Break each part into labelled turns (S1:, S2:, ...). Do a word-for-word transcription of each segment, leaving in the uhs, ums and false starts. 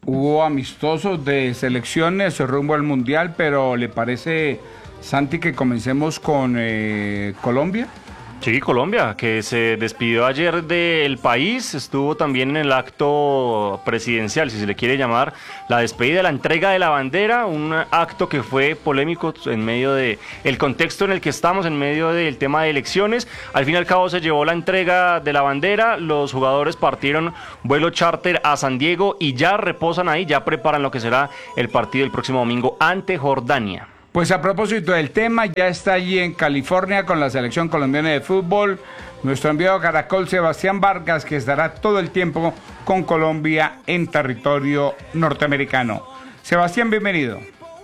S1: Hubo amistosos de selecciones rumbo al Mundial, pero ¿le parece, Santi, que comencemos con eh, Colombia?
S2: Sí, Colombia, que se despidió ayer del país, estuvo también en el acto presidencial, si se le quiere llamar, la despedida, la entrega de la bandera, un acto que fue polémico en medio de el contexto en el que estamos, en medio del tema de elecciones. Al fin y al cabo se llevó la entrega de la bandera, los jugadores partieron vuelo charter a San Diego y ya reposan ahí, ya preparan lo que será el partido el próximo domingo ante Jordania.
S1: Pues a propósito del tema, ya está allí en California con la selección colombiana de fútbol nuestro enviado Caracol Sebastián Vargas, que estará todo el tiempo con Colombia en territorio norteamericano. Sebastián, bienvenido.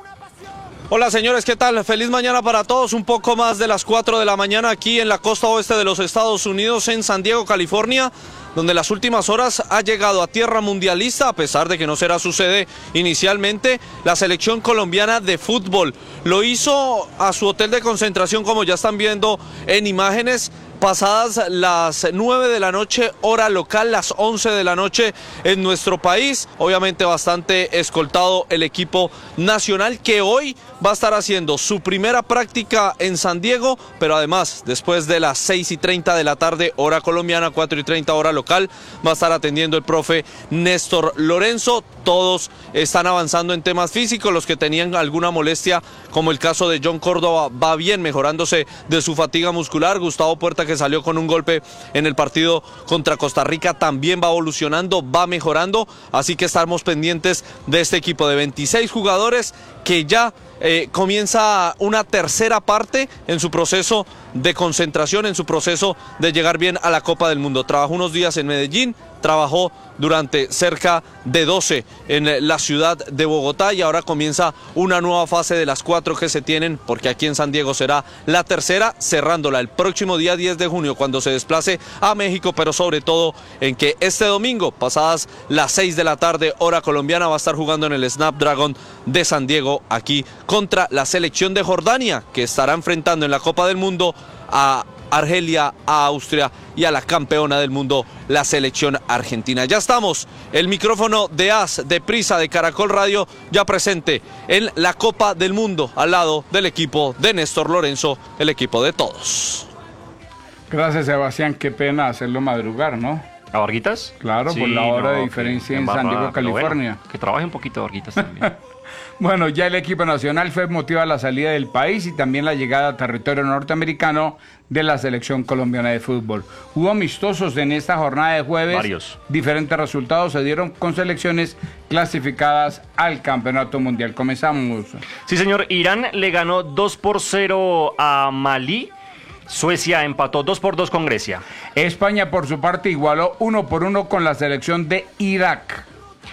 S3: Hola señores, ¿qué tal? Feliz mañana para todos, un poco más de las cuatro de la mañana aquí en la costa oeste de los Estados Unidos, en San Diego, California, donde en las últimas horas ha llegado a tierra mundialista, a pesar de que no será su sede inicialmente, la selección colombiana de fútbol. Lo hizo a su hotel de concentración, como ya están viendo en imágenes, pasadas las nueve de la noche, hora local, las once de la noche en nuestro país. Obviamente bastante escoltado el equipo nacional, que hoy va a estar haciendo su primera práctica en San Diego, pero además después de las seis y treinta de la tarde, hora colombiana, cuatro y treinta hora local, va a estar atendiendo el profe Néstor Lorenzo. Todos están avanzando en temas físicos, los que tenían alguna molestia, como el caso de John Córdoba, va bien, mejorándose de su fatiga muscular. Gustavo Puerta, que salió con un golpe en el partido contra Costa Rica, también va evolucionando, va mejorando, así que estamos pendientes de este equipo de veintiséis jugadores que ya eh, comienza una tercera parte en su proceso de concentración, en su proceso de llegar bien a la Copa del Mundo. Trabajó unos días en Medellín, trabajó durante cerca de doce en la ciudad de Bogotá y ahora comienza una nueva fase de las cuatro que se tienen, porque aquí en San Diego será la tercera, cerrándola el próximo día diez de junio cuando se desplace a México, pero sobre todo en que este domingo, pasadas las seis de la tarde, hora colombiana, va a estar jugando en el Snapdragon de San Diego aquí contra la selección de Jordania, que estará enfrentando en la Copa del Mundo a Argelia, a Austria y a la campeona del mundo, la selección argentina. Ya estamos, el micrófono de A S, de Prisa, de Caracol Radio, ya presente en la Copa del Mundo, al lado del equipo de Néstor Lorenzo, el equipo de todos.
S1: Gracias, Sebastián, qué pena hacerlo madrugar, ¿no?
S2: ¿A Varguitas?
S1: Claro, sí, por la hora no, de diferencia en San Diego, California.
S2: Bueno, que trabaje un poquito Varguitas también.
S1: Bueno, ya el equipo nacional fue motivado a la salida del país y también la llegada a territorio norteamericano de la selección colombiana de fútbol. Hubo amistosos en esta jornada de jueves.
S2: Varios.
S1: Diferentes resultados se dieron con selecciones clasificadas al Campeonato Mundial. Comenzamos.
S2: Sí, señor. Irán le ganó dos por cero a Malí. Suecia empató dos por dos con Grecia.
S1: España, por su parte, igualó uno por uno con la selección de Irak.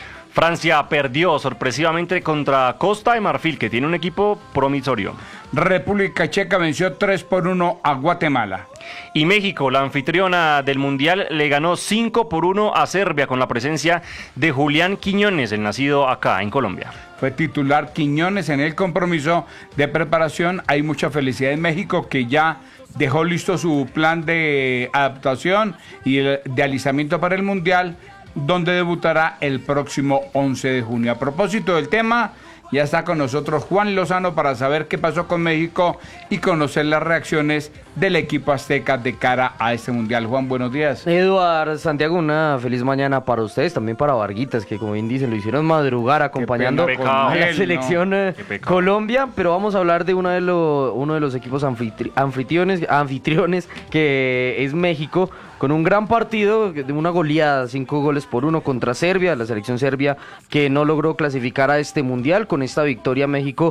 S2: Francia perdió sorpresivamente contra Costa de Marfil, que tiene un equipo promisorio.
S1: República Checa venció tres por uno a Guatemala.
S2: Y México, la anfitriona del Mundial, le ganó cinco por uno a Serbia con la presencia de Julián Quiñones, el nacido acá en Colombia.
S1: Fue titular Quiñones en el compromiso de preparación. Hay mucha felicidad en México, que ya dejó listo su plan de adaptación y de alistamiento para el Mundial, donde debutará el próximo once de junio. A propósito del tema, ya está con nosotros Juan Lozano para saber qué pasó con México y conocer las reacciones del equipo azteca de cara a este Mundial. Juan, buenos días.
S4: Eduardo, Santiago, una feliz mañana para ustedes, también para Varguitas, que como bien dicen, lo hicieron madrugar acompañando a la selección no. Colombia, pero vamos a hablar de uno de, lo, uno de los equipos anfitri- anfitriones, anfitriones, que es México, con un gran partido, de una goleada, cinco goles por uno contra Serbia, la selección serbia que no logró clasificar a este Mundial. Con esta victoria México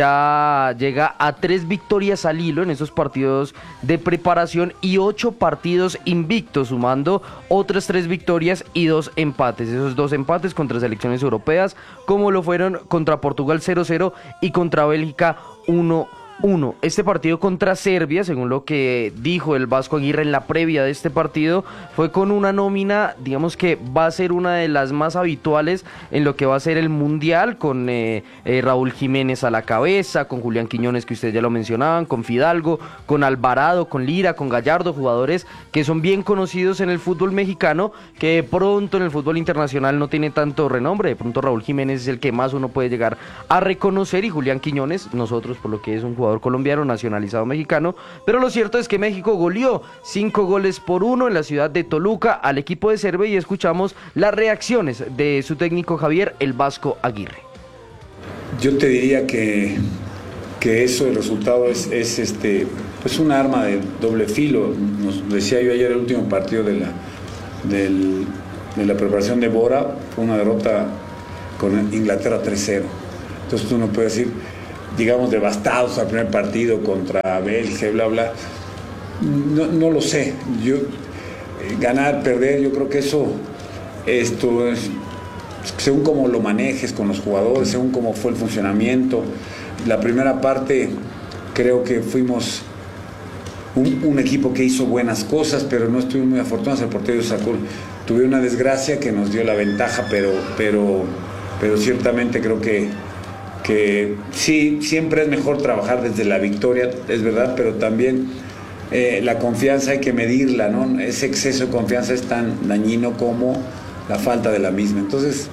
S4: ya llega a tres victorias al hilo en esos partidos de preparación y ocho partidos invictos, sumando otras tres victorias y dos empates. Esos dos empates contra selecciones europeas, como lo fueron contra Portugal cero cero y contra Bélgica uno uno. Este partido contra Serbia, según lo que dijo el Vasco Aguirre en la previa de este partido, fue con una nómina, digamos que va a ser una de las más habituales en lo que va a ser el Mundial, con eh, eh, Raúl Jiménez a la cabeza, con Julián Quiñones, que ustedes ya lo mencionaban, con Fidalgo, con Alvarado, con Lira, con Gallardo, jugadores que son bien conocidos en el fútbol mexicano, que de pronto en el fútbol internacional no tiene tanto renombre. De pronto Raúl Jiménez es el que más uno puede llegar a reconocer, y Julián Quiñones, nosotros por lo que es un jugador colombiano nacionalizado mexicano, pero lo cierto es que México goleó cinco goles por uno en la ciudad de Toluca al equipo de Serbia, y escuchamos las reacciones de su técnico Javier el Vasco Aguirre.
S5: Yo te diría que, que eso, el resultado es, es este, pues un arma de doble filo. Nos decía yo ayer, el último partido de la, del, de la preparación de Bora fue una derrota con Inglaterra tres cero. Entonces tú no puedes decir, digamos, devastados al primer partido contra Bélgica, bla, bla. No, no lo sé. Yo, eh, ganar, perder, yo creo que eso, esto es, según cómo lo manejes con los jugadores, según cómo fue el funcionamiento. La primera parte, creo que fuimos un, un equipo que hizo buenas cosas, pero no estuvimos muy afortunados. El portero sacó, tuve una desgracia que nos dio la ventaja, pero, pero, pero ciertamente creo que que sí, siempre es mejor trabajar desde la victoria, es verdad, pero también eh, la confianza hay que medirla, ¿no? Ese exceso de confianza es tan dañino como la falta de la misma. Entonces,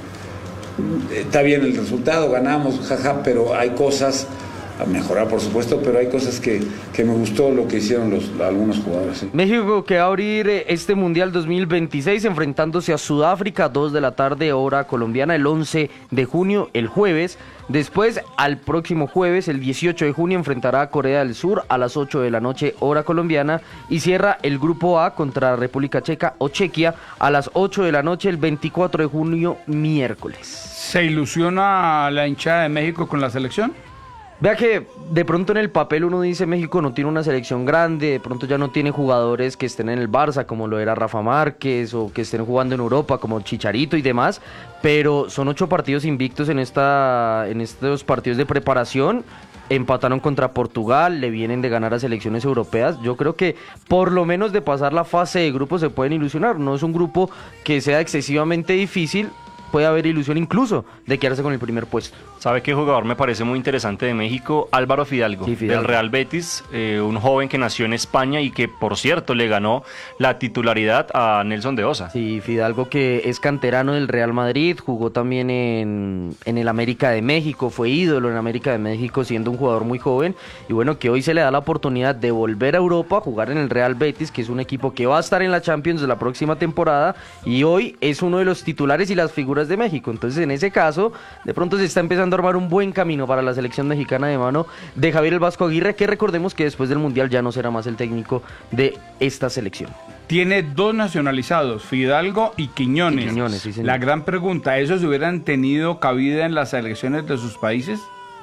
S5: está bien el resultado, ganamos, jaja, pero hay cosas a mejorar, por supuesto, pero hay cosas que, que me gustó lo que hicieron los, algunos jugadores. ¿Sí?
S4: México que va a abrir este Mundial dos mil veintiséis enfrentándose a Sudáfrica, dos de la tarde, hora colombiana, el once de junio, el jueves. Después, al próximo jueves, el dieciocho de junio, enfrentará a Corea del Sur a las ocho de la noche, hora colombiana, y cierra el Grupo A contra República Checa o Chequia a las ocho de la noche, el veinticuatro de junio, miércoles.
S1: ¿Se ilusiona la hinchada de México con la selección?
S4: Vea que de pronto en el papel uno dice México no tiene una selección grande, de pronto ya no tiene jugadores que estén en el Barça como lo era Rafa Márquez, o que estén jugando en Europa como Chicharito y demás, pero son ocho partidos invictos en esta en estos partidos de preparación. Empataron contra Portugal, le vienen de ganar a selecciones europeas. Yo creo que por lo menos de pasar la fase de grupos se pueden ilusionar. No es un grupo que sea excesivamente difícil, puede haber ilusión incluso de quedarse con el primer puesto.
S2: ¿Sabe qué jugador me parece muy interesante de México? Álvaro Fidalgo,
S4: sí, Fidalgo.
S2: del Real Betis, eh, un joven que nació en España y que, por cierto, le ganó la titularidad a Nelson de Osa.
S4: Sí, Fidalgo, que es canterano del Real Madrid, jugó también en, en el América de México, fue ídolo en América de México siendo un jugador muy joven, y bueno, que hoy se le da la oportunidad de volver a Europa, jugar en el Real Betis, que es un equipo que va a estar en la Champions de la próxima temporada, y hoy es uno de los titulares y las figuras de México. Entonces, en ese caso, de pronto se está empezando a armar un buen camino para la selección mexicana de mano de Javier el Vasco Aguirre, que recordemos que después del Mundial ya no será más el técnico de esta selección.
S1: Tiene dos nacionalizados, Fidalgo y Quiñones.
S4: Y Quiñones, sí, señor.
S1: La gran pregunta, ¿esos hubieran tenido cabida en las selecciones de sus países?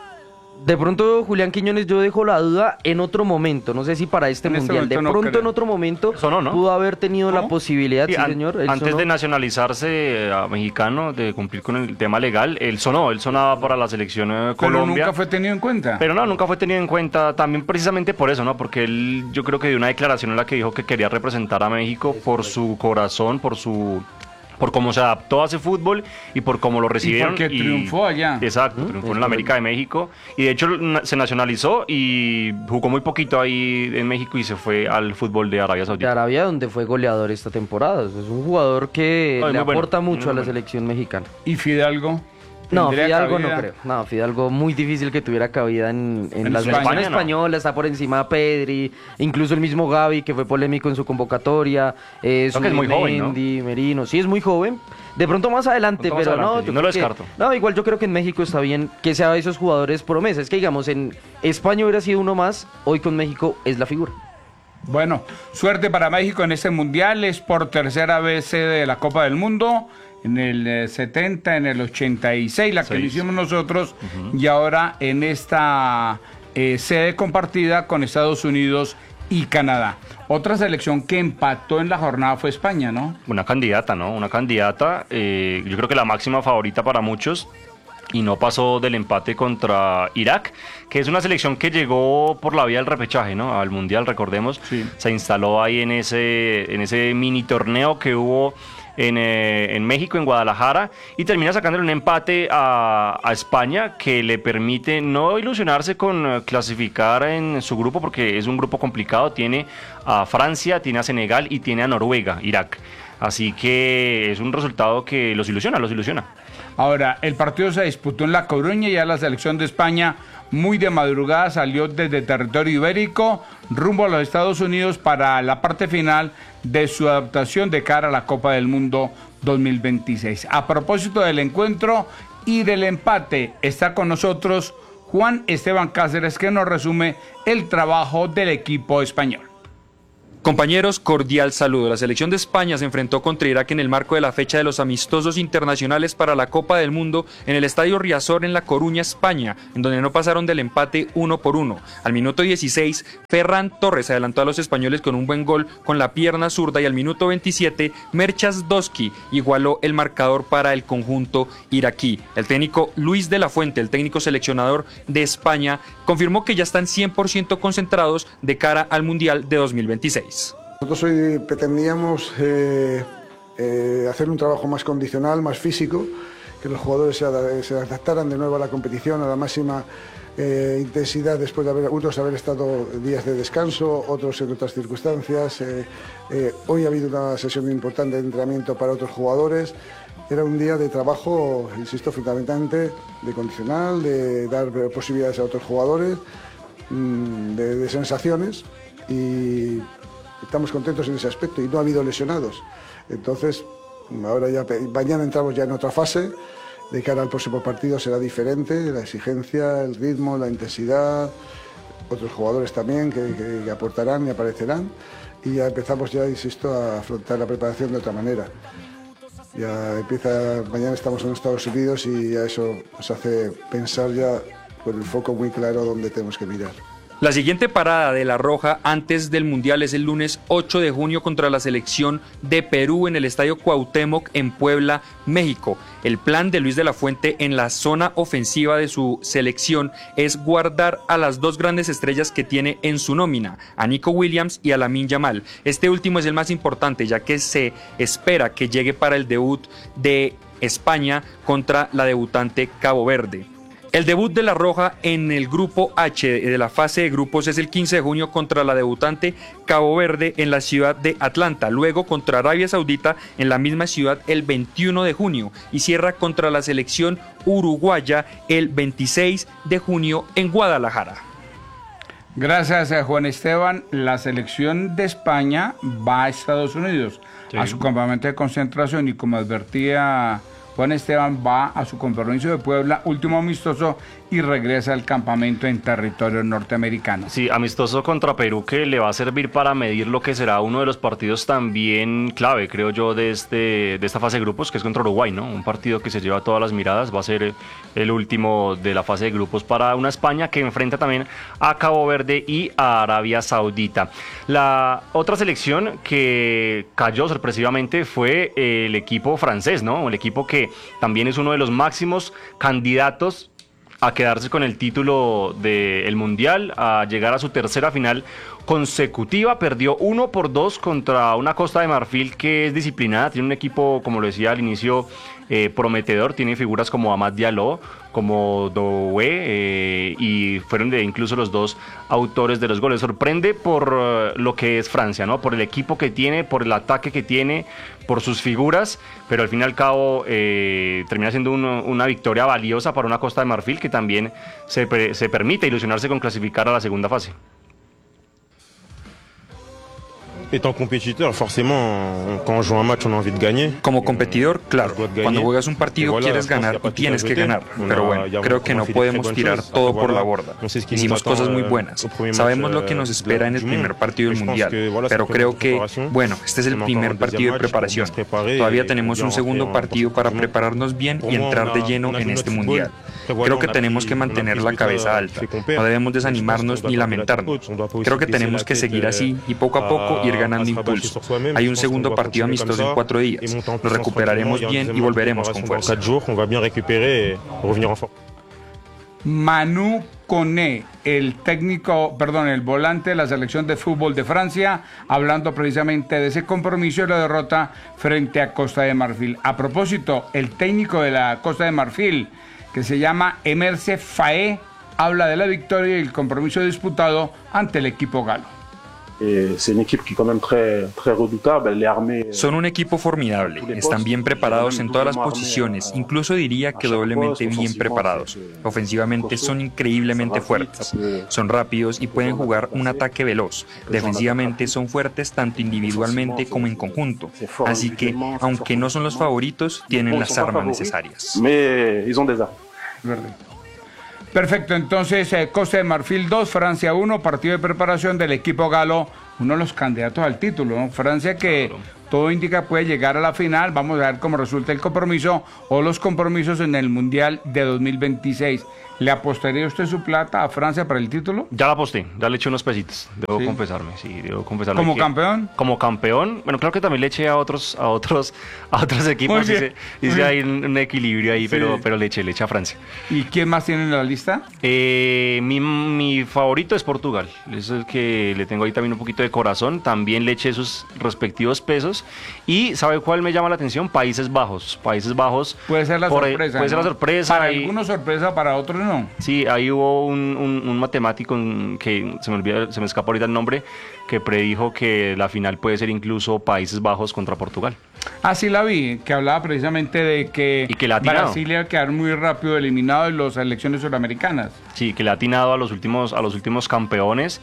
S4: De pronto, Julián Quiñones, yo dejo la duda en otro momento, no sé si para este
S1: En este
S4: Mundial, de
S1: momento no
S4: pronto
S1: creo.
S4: en otro momento
S2: Sonó, ¿no?
S4: pudo haber tenido
S1: ¿Cómo?
S4: la posibilidad,
S2: Sí,
S4: sí,
S2: an-
S4: señor. él
S2: Antes
S4: sonó.
S2: de nacionalizarse eh, a mexicano, de cumplir con el tema legal, él sonó, él sonaba para la selección eh,
S1: Pero
S2: Colombia.
S1: nunca fue tenido en cuenta.
S2: Pero no, nunca fue tenido en cuenta, también precisamente por eso, ¿no? Porque él, yo creo que dio una declaración en la que dijo que quería representar a México por su corazón, por su... por cómo se adaptó a ese fútbol y por cómo lo recibieron.
S1: porque triunfó allá.
S2: Exacto,
S4: ¿Mm?
S2: triunfó
S4: Es
S2: en la América de México. Y de hecho na- se nacionalizó y jugó muy poquito ahí en México y se fue al fútbol de Arabia
S4: de
S2: Saudita.
S4: Arabia, donde fue goleador esta temporada. Es un jugador que
S2: No, es
S4: le
S2: muy bueno,
S4: aporta mucho
S2: muy
S4: a la
S2: bueno.
S4: selección mexicana.
S1: ¿Y Fidalgo?
S4: No,
S1: ¿Tendría
S4: Fidalgo
S1: cabida?
S4: no creo. No, Fidalgo muy difícil que tuviera cabida en, en
S1: En
S4: la
S1: España,
S4: selección
S2: no.
S4: española. Está por encima de Pedri, incluso el mismo Gavi, que fue polémico en su convocatoria. Eh,
S2: Creo que es muy joven, ¿no?
S4: Zubimendi, Merino, sí es muy joven. De pronto más adelante,
S2: Pronto más
S4: pero
S2: adelante,
S4: no,
S2: sí,
S4: yo
S2: no
S4: creo
S2: lo
S4: que-
S2: descarto.
S4: no, igual yo creo que en México está bien que sea esos jugadores promesas. Es que digamos, en España hubiera sido uno más, hoy con México es la figura.
S1: Bueno, suerte para México en este mundial. Es por tercera vez sede de la Copa del Mundo. En el eh, setenta, en el ochenta y seis, la que
S2: Seis.
S1: lo hicimos nosotros. Y ahora en esta eh, sede compartida con Estados Unidos y Canadá. Otra selección que empató en la jornada fue España, ¿no?
S2: Una candidata, ¿no? Una candidata, eh, yo creo que la máxima favorita para muchos. y no pasó del empate contra Irak, que es una selección que llegó por la vía del repechaje, ¿no? Al Mundial, recordemos, sí. Se instaló ahí en ese, en ese mini torneo que hubo en, eh, en México, en Guadalajara, y termina sacándole un empate a, a España que le permite no ilusionarse con clasificar en su grupo, porque es un grupo complicado, tiene a Francia, tiene a Senegal y tiene a Noruega, Irak. Así que es un resultado que los ilusiona, los ilusiona.
S1: Ahora, el partido se disputó en La Coruña y ya la selección de España, muy de madrugada, salió desde territorio ibérico rumbo a los Estados Unidos para la parte final de su adaptación de cara a la Copa del Mundo dos mil veintiséis. A propósito del encuentro y del empate, está con nosotros Juan Esteban Cáceres, que nos resume el trabajo del equipo español.
S6: Compañeros, cordial saludo. La selección de España se enfrentó contra Irak en el marco de la fecha de los amistosos internacionales para la Copa del Mundo en el Estadio Riazor en La Coruña, España, en donde no pasaron del empate uno por uno. Al minuto dieciséis, Ferran Torres adelantó a los españoles con un buen gol con la pierna zurda y al minuto veintisiete, Merchas Doski igualó el marcador para el conjunto iraquí. El técnico Luis de la Fuente, el técnico seleccionador de España, confirmó que ya están cien por ciento concentrados de cara al Mundial de dos mil veintiséis.
S7: Nosotros hoy pretendíamos eh, eh, hacer un trabajo más condicional, más físico, que los jugadores se, se adaptaran de nuevo a la competición, a la máxima eh, intensidad después de haber, unos haber estado días de descanso, otros en otras circunstancias. Eh, eh, hoy ha habido una sesión importante de entrenamiento para otros jugadores. Era un día de trabajo, insisto, fundamentalmente de condicional, de dar posibilidades a otros jugadores, de, de sensaciones, y estamos contentos en ese aspecto y no ha habido lesionados. Entonces, ahora ya, mañana entramos ya en otra fase. De cara al próximo partido será diferente, la exigencia, el ritmo, la intensidad, otros jugadores también que, que, que aportarán y aparecerán. Y ya empezamos ya, insisto, a afrontar la preparación de otra manera. Ya empieza, mañana estamos en Estados Unidos y ya eso nos hace pensar ya con el foco muy claro dónde tenemos que mirar.
S6: La siguiente parada de La Roja antes del Mundial es el lunes ocho de junio contra la selección de Perú en el Estadio Cuauhtémoc en Puebla, México. El plan de Luis de la Fuente en la zona ofensiva de su selección es guardar a las dos grandes estrellas que tiene en su nómina, a Nico Williams y a Lamine Yamal. Este último es el más importante, ya que se espera que llegue para el debut de España contra la debutante Cabo Verde. El debut de La Roja en el grupo H de la fase de grupos es el quince de junio contra la debutante Cabo Verde en la ciudad de Atlanta, luego contra Arabia Saudita en la misma ciudad el veintiuno de junio y cierra contra la selección uruguaya el veintiséis de junio en Guadalajara.
S1: Gracias a Juan Esteban. La selección de España va a Estados Unidos, sí, a su campamento de concentración, y como advertía Juan Esteban, va a su compromiso de Puebla, último amistoso, y regresa al campamento en territorio norteamericano.
S2: Sí, amistoso contra Perú, que le va a servir para medir lo que será uno de los partidos también clave, creo yo, de, este, de esta fase de grupos, que es contra Uruguay, ¿no? Un partido que se lleva todas las miradas, va a ser el último de la fase de grupos para una España que enfrenta también a Cabo Verde y a Arabia Saudita. La otra selección que cayó sorpresivamente fue el equipo francés, ¿no? El equipo que también es uno de los máximos candidatos a quedarse con el título del Mundial, a llegar a su tercera final consecutiva. Perdió uno por dos contra una Costa de Marfil que es disciplinada, tiene un equipo, como lo decía al inicio, eh, prometedor, tiene figuras como Amad Diallo, como Doué, eh, y fueron de incluso los dos autores de los goles. Sorprende por uh, lo que es Francia, ¿no? Por el equipo que tiene, por el ataque que tiene, por sus figuras, pero al fin y al cabo eh, termina siendo uno, una victoria valiosa para una Costa de Marfil que también se, se permite ilusionarse con clasificar a la segunda fase.
S8: Étant compétiteur, forcément, quand on joue un match, on a envie de gagner.
S6: Como competidor, claro, cuando juegas un partido quieres ganar y tienes que ganar, pero bueno, creo que no podemos tirar todo por la borda. Hicimos cosas muy buenas, sabemos lo que nos espera en el primer partido del Mundial, pero creo que, bueno, este es el primer partido de preparación. Todavía tenemos un segundo partido para prepararnos bien y entrar de lleno en este Mundial. Creo que tenemos que mantener la cabeza alta, no debemos desanimarnos ni lamentarnos. Creo que tenemos que seguir así y poco a poco ir ganando. ganando impulso. Hay un segundo partido amistoso en cuatro días. Nos recuperaremos bien y volveremos con fuerza.
S1: Manu Koné, el técnico, perdón, el volante de la selección de fútbol de Francia, hablando precisamente de ese compromiso y la derrota frente a Costa de Marfil. A propósito, el técnico de la Costa de Marfil, que se llama Emerse Faé, habla de la victoria y el compromiso disputado ante el equipo galo.
S6: Son un equipo formidable, están bien preparados en todas las posiciones, incluso diría que doblemente bien preparados. Ofensivamente son increíblemente fuertes, son rápidos y pueden jugar un ataque veloz. Defensivamente son fuertes tanto individualmente como en conjunto, así que, aunque no son los favoritos, tienen las armas necesarias.
S1: Perfecto, entonces eh, Costa de Marfil dos, Francia uno, partido de preparación del equipo galo, uno de los candidatos al título, ¿no? Francia que claro, todo indica puede llegar a la final, vamos a ver cómo resulta el compromiso o los compromisos en el Mundial de dos mil veintiséis. ¿Le apostaría usted su plata a Francia para el título?
S2: Ya la aposté, ya le eché unos pesitos, debo ¿Sí? confesarme, sí, debo confesarme.
S1: ¿Como
S2: que,
S1: campeón?
S2: Como campeón, bueno, creo que también le eché a otros, a otros, a otros equipos, dice, dice hay un, un equilibrio ahí, sí, pero, pero le eché, le eché a Francia.
S1: ¿Y quién más tiene en la lista?
S2: Eh, mi, mi favorito es Portugal, es el que le tengo ahí también un poquito de corazón, también le eché sus respectivos pesos, y ¿sabe cuál me llama la atención? Países Bajos, Países Bajos.
S1: Puede ser la
S2: por,
S1: sorpresa,
S2: Puede ser
S1: ¿no?
S2: la sorpresa.
S1: Para
S2: y,
S1: algunos sorpresa, para otros no.
S2: Sí, ahí hubo un, un, un matemático que se me olvida, se me escapa ahorita el nombre, que predijo que la final puede ser incluso Países Bajos contra Portugal.
S1: Ah, sí la vi, que hablaba precisamente de que,
S2: y que le
S1: Brasil iba a quedar muy rápido eliminado en las elecciones sudamericanas.
S2: Sí, que le ha atinado a los últimos, a los últimos campeones.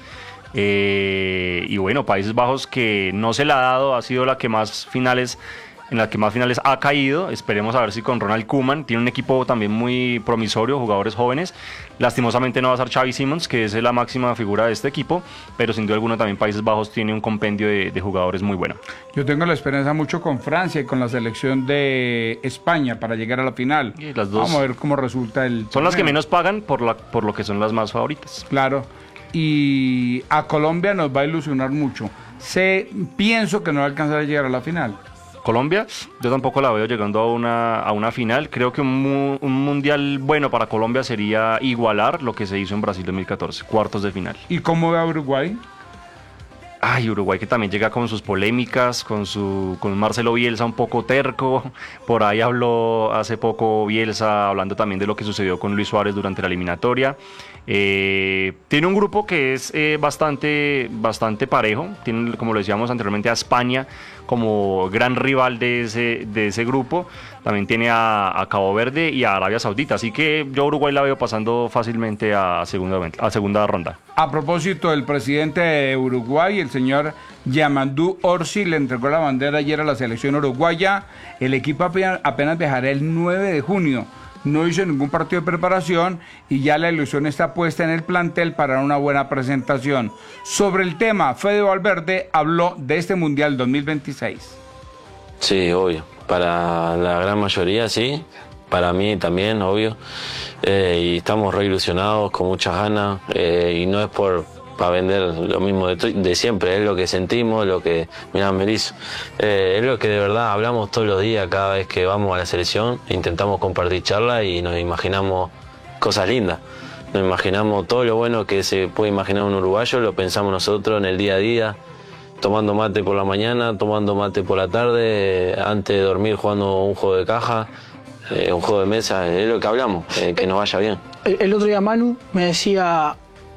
S2: Eh, y bueno, Países Bajos que no se le ha dado, ha sido la que más finales en la que más finales ha caído. Esperemos a ver si con Ronald Koeman, tiene un equipo también muy promisorio, jugadores jóvenes. Lastimosamente no va a ser Xavi Simons, que es la máxima figura de este equipo, pero sin duda alguna también Países Bajos tiene un compendio de, de jugadores muy bueno.
S1: Yo tengo la esperanza mucho con Francia y con la selección de España para llegar a la final.
S2: Y las dos,
S1: vamos a ver cómo resulta el
S2: Son
S1: torneo.
S2: las que menos pagan por, la, por lo que son las más favoritas.
S1: Claro, y a Colombia nos va a ilusionar mucho. Sé, pienso que no va a alcanzar a llegar a la final.
S2: Colombia, yo tampoco la veo llegando a una, a una final. Creo que un, mu, un mundial bueno para Colombia sería igualar lo que se hizo en Brasil dos mil catorce, cuartos de final.
S1: ¿Y cómo ve a Uruguay?
S2: Ay, Uruguay que también llega con sus polémicas, con su con Marcelo Bielsa un poco terco. Por ahí habló hace poco Bielsa hablando también de lo que sucedió con Luis Suárez durante la eliminatoria. Eh, tiene un grupo que es eh, bastante, bastante parejo. Tiene, como lo decíamos anteriormente, a España como gran rival de ese, de ese grupo. También tiene a, a Cabo Verde y a Arabia Saudita. Así que yo a Uruguay la veo pasando fácilmente a segunda, a segunda ronda.
S1: A propósito, el presidente de Uruguay, el señor Yamandú Orsi, le entregó la bandera ayer a la selección uruguaya. El equipo apenas, apenas viajará el nueve de junio. No hizo ningún partido de preparación y ya la ilusión está puesta en el plantel para una buena presentación. Sobre el tema, Fede Valverde habló de este Mundial dos mil veintiséis.
S9: Sí, obvio. Para la gran mayoría, sí. Para mí también, obvio. Eh, y estamos re ilusionados, con muchas ganas. Eh, y no es por para vender lo mismo de, de siempre, es lo que sentimos, lo que, mirá, Melissa, eh, es lo que de verdad hablamos todos los días cada vez que vamos a la selección, intentamos compartir charla y nos imaginamos cosas lindas, nos imaginamos todo lo bueno que se puede imaginar un uruguayo, lo pensamos nosotros en el día a día, tomando mate por la mañana, tomando mate por la tarde, antes de dormir jugando un juego de caja, eh, un juego de mesa, es lo que hablamos, eh, que nos vaya bien.
S10: El, el otro día Manu me decía,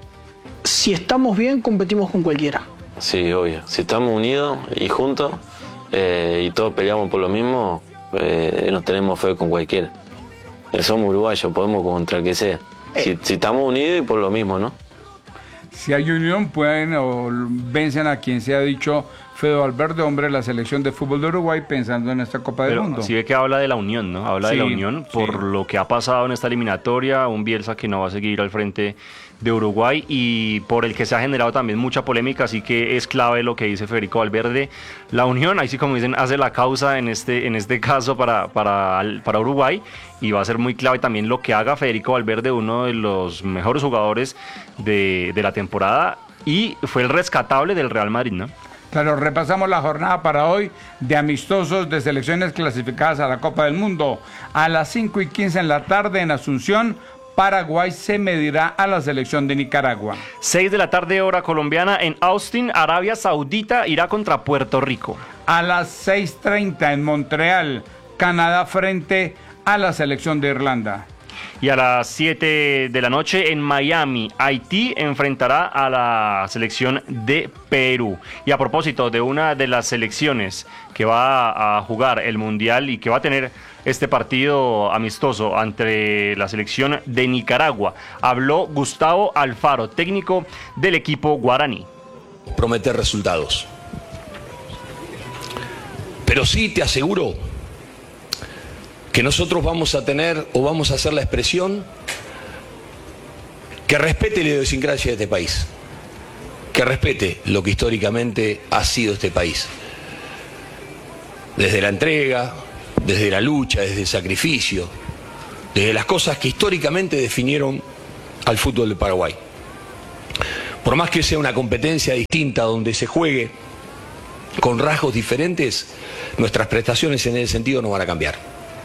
S10: si estamos bien, competimos con cualquiera.
S9: Sí, obvio. Si estamos unidos y juntos eh, y todos peleamos por lo mismo, eh, nos tenemos fe con cualquiera. Eh, somos uruguayos, podemos contra el que sea. Si, si estamos unidos y por lo mismo, ¿no?
S1: Si hay unión, pueden o vencen a quien se ha dicho Fede Valverde, hombre de la selección de fútbol de Uruguay, pensando en esta Copa
S2: Pero
S1: del Mundo.
S2: Sí ve que habla de la unión, ¿no? Habla
S1: sí,
S2: de la unión por
S1: sí.
S2: lo que ha pasado en esta eliminatoria, un Bielsa que no va a seguir al frente de Uruguay y por el que se ha generado también mucha polémica, así que es clave lo que dice Federico Valverde. La unión, ahí sí como dicen, hace la causa en este, en este caso para, para, para Uruguay y va a ser muy clave también lo que haga Federico Valverde, uno de los mejores jugadores de, de la temporada y fue el rescatable del Real Madrid, ¿no?
S1: Pero repasamos la jornada para hoy de amistosos de selecciones clasificadas a la Copa del Mundo. A las cinco y quince en la tarde en Asunción, Paraguay se medirá a la selección de Nicaragua.
S2: seis de la tarde hora colombiana en Austin, Arabia Saudita irá contra Puerto Rico.
S1: A las seis treinta en Montreal, Canadá frente a la selección de Irlanda.
S2: Y a las siete de la noche en Miami, Haití enfrentará a la selección de Perú. Y a propósito de una de las selecciones que va a jugar el Mundial y que va a tener este partido amistoso ante la selección de Nicaragua, habló Gustavo Alfaro, técnico del equipo guaraní.
S11: Prometer resultados. Pero sí te aseguro que nosotros vamos a tener o vamos a hacer la expresión que respete la idiosincrasia de este país, que respete lo que históricamente ha sido este país. Desde la entrega, desde la lucha, desde el sacrificio, desde las cosas que históricamente definieron al fútbol de Paraguay. Por más que sea una competencia distinta donde se juegue con rasgos diferentes, nuestras prestaciones en ese sentido no van a cambiar.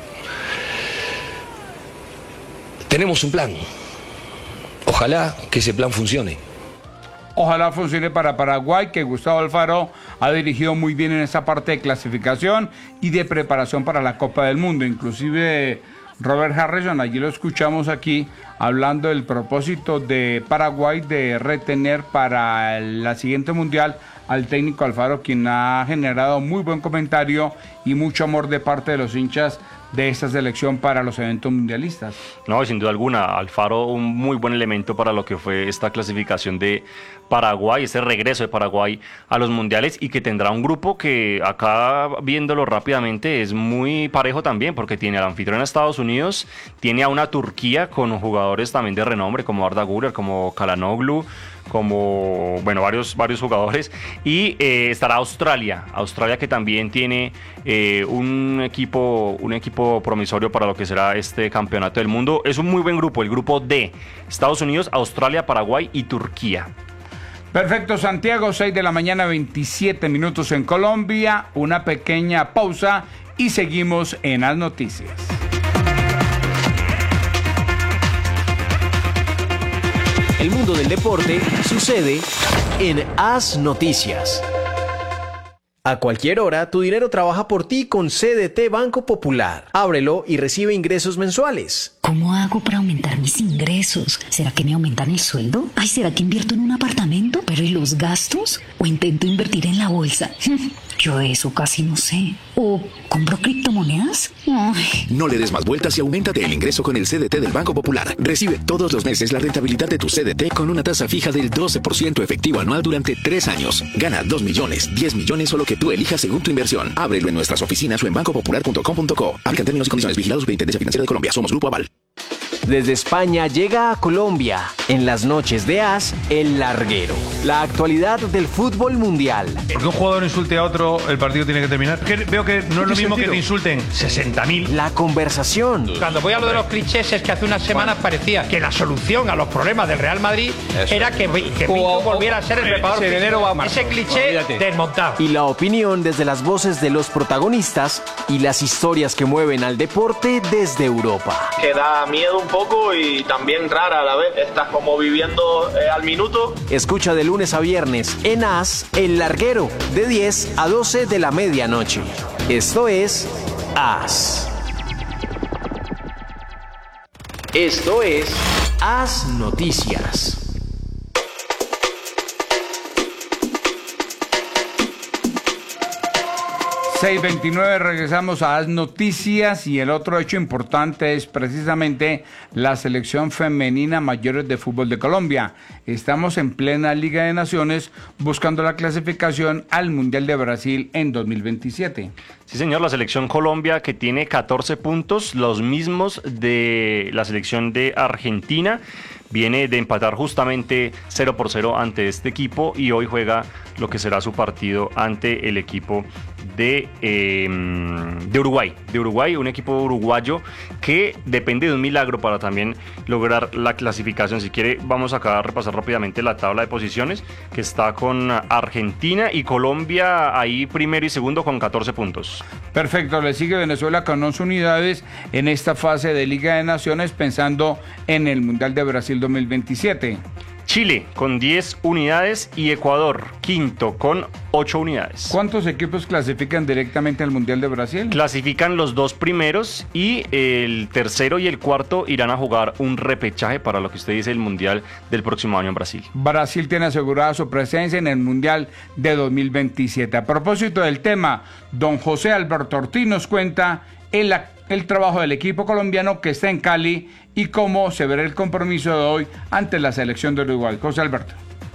S11: Tenemos un plan. Ojalá que ese plan funcione.
S1: Ojalá funcione para Paraguay, que Gustavo Alfaro ha dirigido muy bien en esa parte de clasificación y de preparación para la Copa del Mundo. Inclusive Robert Harrison, allí lo escuchamos aquí, hablando del propósito de Paraguay de retener para la siguiente Mundial al técnico Alfaro, quien ha generado muy buen comentario y mucho amor de parte de los hinchas de esta selección para los eventos mundialistas.
S2: No, sin duda alguna, Alfaro un muy buen elemento para lo que fue esta clasificación de Paraguay, este regreso de Paraguay a los mundiales, y que tendrá un grupo que acá viéndolo rápidamente es muy parejo también, porque tiene al anfitrión a Estados Unidos, tiene a una Turquía con jugadores también de renombre como Arda Güler, como Çalhanoğlu, como, bueno, varios, varios jugadores, y eh, estará Australia, Australia que también tiene eh, un equipo, un equipo promisorio para lo que será este campeonato del mundo. Es un muy buen grupo, el grupo D, Estados Unidos, Australia, Paraguay y Turquía.
S1: Perfecto, Santiago, seis de la mañana, veintisiete minutos en Colombia, una pequeña pausa y seguimos en las noticias.
S12: El mundo del deporte sucede en As Noticias. A cualquier hora, tu dinero trabaja por ti con C D T Banco Popular. Ábrelo y recibe ingresos mensuales.
S13: ¿Cómo hago para aumentar mis ingresos? ¿Será que me aumentan el sueldo? Ay, ¿será que invierto en un apartamento? ¿Pero y los gastos? ¿O intento invertir en la bolsa? Yo de eso casi no sé. ¿O compro criptomonedas? Ay.
S14: No le des más vueltas y auméntate el ingreso con el C D T del Banco Popular. Recibe todos los meses la rentabilidad de tu C D T con una tasa fija del doce por ciento efectivo anual durante tres años. Gana dos millones, diez millones o lo que tú elijas según tu inversión. Ábrelo en nuestras oficinas o en banco popular punto com punto co. Aplican términos y condiciones. Vigilados por Intendencia Financiera de Colombia. Somos Grupo Aval.
S12: Desde España llega a Colombia, en las noches de As, El Larguero. La actualidad del fútbol mundial.
S15: Porque un jugador insulte a otro, el partido tiene que terminar. Que veo que no es lo mismo que te insulten sesenta mil.
S12: La conversación.
S16: Cuando voy a lo de los clichés es que hace unas semanas parecía que la solución a los problemas del Real Madrid Eso. era que, que Pinto volviera a ser el preparador físico. Ese cliché Olvídate. desmontado.
S12: Y la opinión desde las voces de los protagonistas y las historias que mueven al deporte desde Europa.
S17: Que da miedo un poco y también rara a la vez. Estás como viviendo eh, al minuto.
S12: Escucha de lunes a viernes en As, El Larguero, de diez a doce de la medianoche. Esto es As. Esto es As Noticias.
S1: seis veintinueve, regresamos a As Noticias, y el otro hecho importante es precisamente la selección femenina mayores de fútbol de Colombia. Estamos en plena Liga de Naciones buscando la clasificación al Mundial de Brasil en dos mil veintisiete.
S2: Sí, señor, la selección Colombia, que tiene catorce puntos, los mismos de la selección de Argentina. Viene de empatar justamente cero por cero ante este equipo y hoy juega lo que será su partido ante el equipo de, eh, de Uruguay. De Uruguay, un equipo uruguayo que depende de un milagro para también lograr la clasificación. Si quiere, vamos acá a repasar rápidamente la tabla de posiciones, que está con Argentina y Colombia ahí primero y segundo con catorce puntos.
S1: Perfecto, le sigue Venezuela con once unidades en esta fase de Liga de Naciones, pensando en el Mundial de Brasil dos mil veintisiete.
S2: Chile con diez unidades y Ecuador quinto con ocho unidades.
S1: ¿Cuántos equipos clasifican directamente al Mundial de Brasil?
S2: Clasifican los dos primeros y el tercero y el cuarto irán a jugar un repechaje para lo que usted dice el Mundial del próximo año en Brasil.
S1: Brasil tiene asegurada su presencia en el Mundial de dos mil veintisiete. A propósito del tema, don José Alberto Ortiz nos cuenta el, el trabajo del equipo colombiano que está en Cali y cómo se verá el compromiso de hoy ante la selección de Uruguay. José Alberto.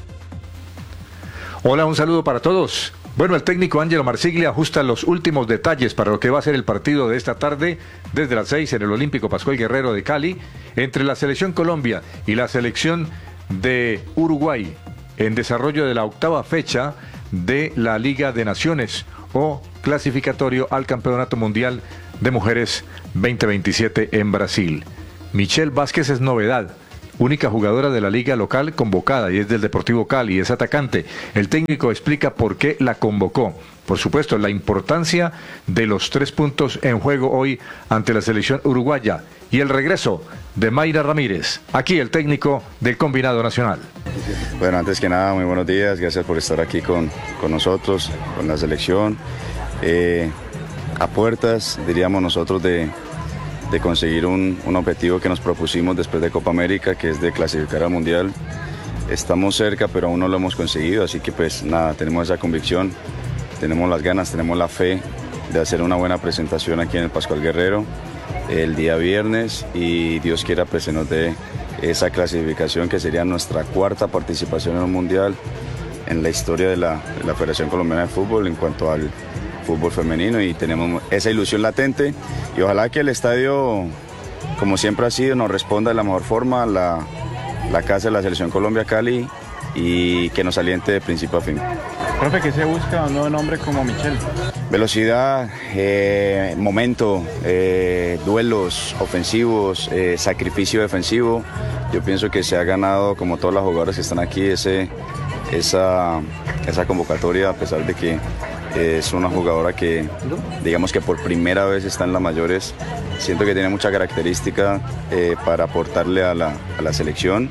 S18: Hola, un saludo para todos. Bueno, el técnico Ángelo Marsiglia ajusta los últimos detalles para lo que va a ser el partido de esta tarde desde las seis en el Olímpico Pascual Guerrero de Cali entre la selección Colombia y la selección de Uruguay en desarrollo de la octava fecha de la Liga de Naciones o clasificatorio al Campeonato Mundial de Mujeres veinte veintisiete en Brasil. Michelle Vázquez es novedad, única jugadora de la liga local convocada y es del Deportivo Cali, es atacante. El técnico explica por qué la convocó. Por supuesto, la importancia de los tres puntos en juego hoy ante la selección uruguaya y el regreso de Mayra Ramírez. Aquí el técnico del Combinado Nacional.
S19: Bueno, antes que nada, muy buenos días. Gracias por estar aquí con, con nosotros, con la selección. Eh, a puertas, diríamos nosotros, de... de conseguir un, un objetivo que nos propusimos después de Copa América, que es de clasificar al Mundial. Estamos cerca, pero aún no lo hemos conseguido, así que pues nada, tenemos esa convicción, tenemos las ganas, tenemos la fe de hacer una buena presentación aquí en el Pascual Guerrero el día viernes y Dios quiera pues se nos dé esa clasificación que sería nuestra cuarta participación en un Mundial en la historia de la, de la Federación Colombiana de Fútbol en cuanto al fútbol femenino, y tenemos esa ilusión latente y ojalá que el estadio, como siempre ha sido, nos responda de la mejor forma, la, la casa de la Selección Colombia Cali, y que nos aliente de principio a fin.
S20: Profe, ¿qué se busca un nuevo nombre como Michelle?
S19: Velocidad, eh, momento, eh, duelos ofensivos, eh, sacrificio defensivo. Yo pienso que se ha ganado, como todas las jugadoras que están aquí, ese, esa, esa convocatoria, a pesar de que es una jugadora que, digamos que por primera vez está en las mayores. Siento que tiene mucha característica eh, para aportarle a la, a la selección.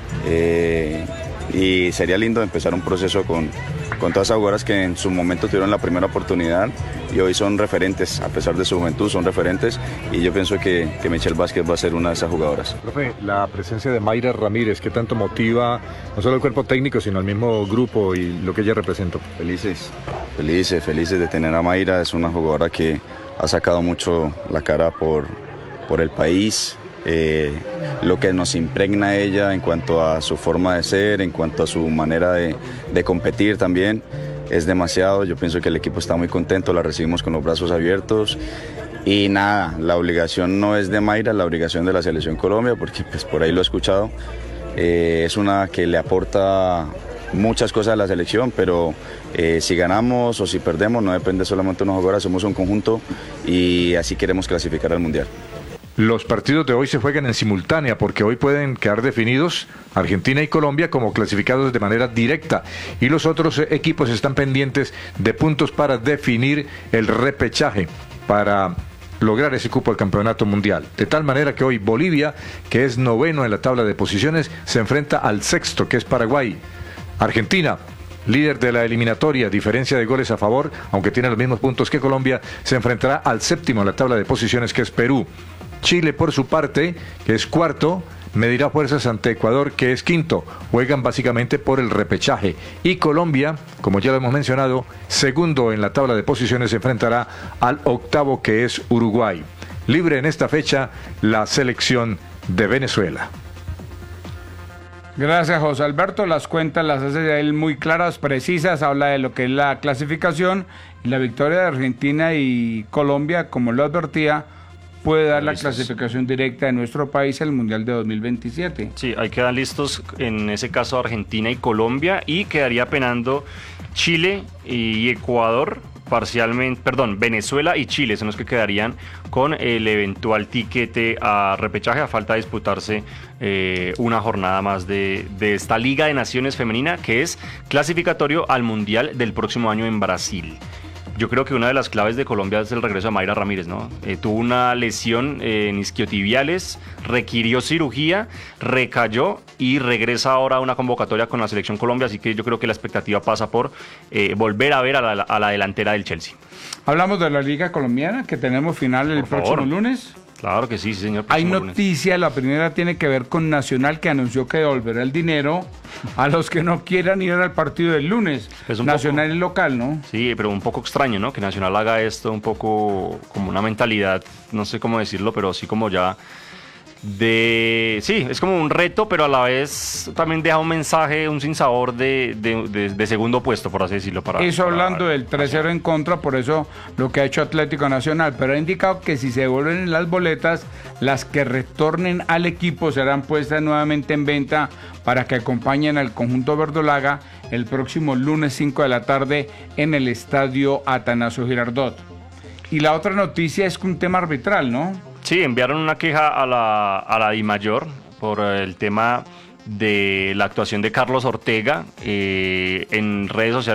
S19: Eh, y sería lindo empezar un proceso con, con todas esas jugadoras que en su momento tuvieron la primera oportunidad y hoy son referentes, a pesar de su juventud, son referentes. Y yo pienso que, que Michelle Vázquez va a ser una de esas jugadoras.
S18: Profe, la presencia de Mayra Ramírez, ¿qué tanto motiva no solo el cuerpo técnico, sino al mismo grupo y lo que ella representa?
S19: Felices, felices, felices de tener a Mayra. Es una jugadora que ha sacado mucho la cara por, por el país. Eh, lo que nos impregna ella en cuanto a su forma de ser, en cuanto a su manera de, de competir también, es demasiado. Yo pienso que el equipo está muy contento, la recibimos con los brazos abiertos y nada, la obligación no es de Mayra, la obligación de la Selección Colombia, porque pues por ahí lo he escuchado. Eh, es una que le aporta muchas cosas a la selección, pero eh, si ganamos o si perdemos no depende solamente de una jugadora, somos un conjunto y así queremos clasificar al Mundial.
S18: Los partidos de hoy se juegan en simultánea porque hoy pueden quedar definidos Argentina y Colombia como clasificados de manera directa y los otros equipos están pendientes de puntos para definir el repechaje, para lograr ese cupo al campeonato mundial. De tal manera que hoy Bolivia, que es noveno en la tabla de posiciones, se enfrenta al sexto, que es Paraguay. Argentina, líder de la eliminatoria, diferencia de goles a favor, aunque tiene los mismos puntos que Colombia, se enfrentará al séptimo en la tabla de posiciones, que es Perú. Chile, por su parte, que es cuarto, medirá fuerzas ante Ecuador, que es quinto. Juegan básicamente por el repechaje. Y Colombia, como ya lo hemos mencionado, segundo en la tabla de posiciones, se enfrentará al octavo, que es Uruguay. Libre en esta fecha la selección de Venezuela.
S1: Gracias, José Alberto. Las cuentas las hace él muy claras, precisas. Habla de lo que es la clasificación y la victoria de Argentina y Colombia, como lo advertía, puede dar la clasificación directa de nuestro país al Mundial de dos mil veintisiete.
S2: Sí, ahí quedan listos en ese caso Argentina y Colombia, y quedaría penando Chile y Ecuador parcialmente, perdón, Venezuela y Chile son los que quedarían con el eventual tiquete a repechaje, a falta de disputarse eh, una jornada más de, de esta Liga de Naciones femenina, que es clasificatorio al Mundial del próximo año en Brasil. Yo creo que una de las claves de Colombia es el regreso de Mayra Ramírez, ¿no? Eh, tuvo una lesión eh, en isquiotibiales, requirió cirugía, recayó y regresa ahora a una convocatoria con la Selección Colombia, así que yo creo que la expectativa pasa por eh, volver a ver a la, a la delantera del Chelsea.
S1: Hablamos de la Liga Colombiana, que tenemos final el
S2: por
S1: próximo
S2: favor.
S1: lunes.
S2: Claro que sí, sí señor.
S1: Hay
S2: lunes.
S1: noticias, la primera tiene que ver con Nacional, que anunció que devolverá el dinero a los que no quieran ir al partido del lunes.
S2: Es un
S1: Nacional
S2: poco,
S1: es local, ¿no?
S2: Sí, pero un poco extraño, ¿no? Que Nacional haga esto un poco como una mentalidad, no sé cómo decirlo, pero así como ya de... Sí, es como un reto, pero a la vez también deja un mensaje, un sinsabor de, de, de, de segundo puesto, por así decirlo. Para,
S1: eso
S2: para,
S1: hablando del tres cero en contra, por eso lo que ha hecho Atlético Nacional, pero ha indicado que si se devuelven las boletas, las que retornen al equipo serán puestas nuevamente en venta para que acompañen al conjunto verdolaga el próximo lunes cinco de la tarde en el estadio Atanasio Girardot. Y la otra noticia es un tema arbitral, ¿no?
S2: Sí, enviaron una queja a la, a la DIMAYOR por el tema de la actuación de Carlos Ortega. Eh, en redes sociales